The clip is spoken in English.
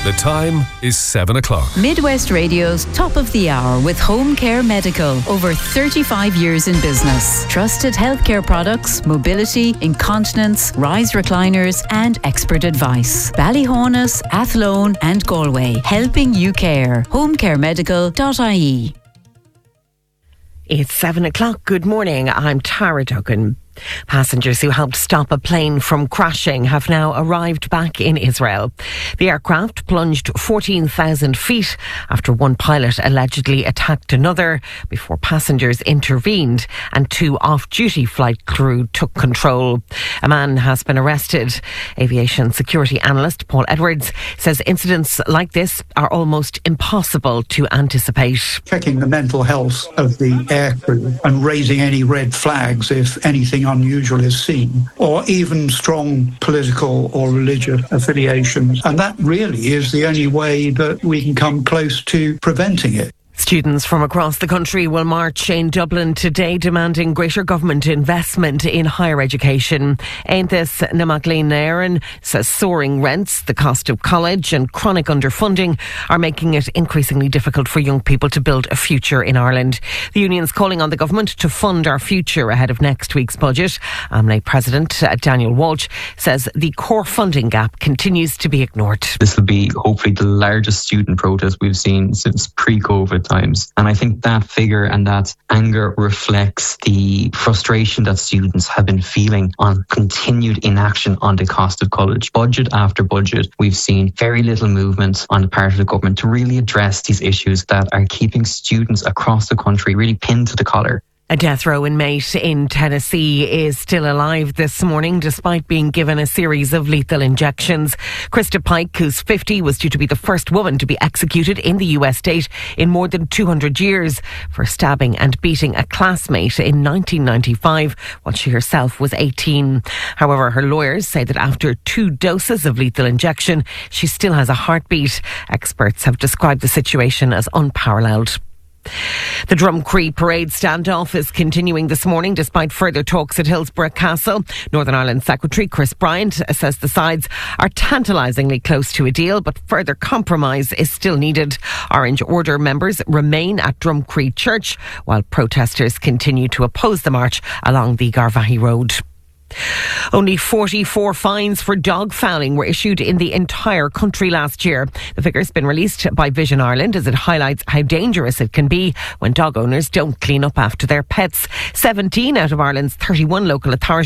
The time is 7 o'clock. Midwest Radio's Top of the Hour with Home Care Medical. Over 35 years in business. Trusted healthcare products, mobility, incontinence, rise recliners and expert advice. Ballyhonus, Athlone and Galway. Helping you care. homecaremedical.ie. It's 7 o'clock. Good morning. I'm Tara Duggan. Passengers who helped stop a plane from crashing have now arrived back in Israel. The aircraft plunged 14,000 feet after one pilot allegedly attacked another before passengers intervened and two off-duty flight crew took control. A man has been arrested. Aviation security analyst Paul Edwards says incidents like this are almost impossible to anticipate. Checking the mental health of the aircrew and raising any red flags if anything unusual is seen, or even strong political or religious affiliations. And that really is the only way that we can come close to preventing it. Students from across the country will march in Dublin today demanding greater government investment in higher education. Aontas na Maclean Éireann says soaring rents, the cost of college and chronic underfunding are making it increasingly difficult for young people to build a future in Ireland. The union's calling on the government to fund our future ahead of next week's budget. AMLE President Daniel Walsh says the core funding gap continues to be ignored. This will be hopefully the largest student protest we've seen since pre-COVID times. And I think that figure and that anger reflects the frustration that students have been feeling on continued inaction on the cost of college. Budget after budget, we've seen very little movement on the part of the government to really address these issues that are keeping students across the country really pinned to the collar. A death row inmate in Tennessee is still alive this morning despite being given a series of lethal injections. Krista Pike, who's 50, was due to be the first woman to be executed in the US state in more than 200 years for stabbing and beating a classmate in 1995 while she herself was 18. However, her lawyers say that after 2 doses of lethal injection, she still has a heartbeat. Experts have described the situation as unparalleled. The Drumcree parade standoff is continuing this morning despite further talks at Hillsborough Castle. Northern Ireland Secretary Chris Bryant says the sides are tantalisingly close to a deal, but further compromise is still needed. Orange Order members remain at Drumcree Church while protesters continue to oppose the march along the Garvaghey Road. Only 44 fines for dog fouling were issued in the entire country last year. The figure's been released by Vision Ireland as it highlights how dangerous it can be when dog owners don't clean up after their pets. 17 out of Ireland's 31 local authorities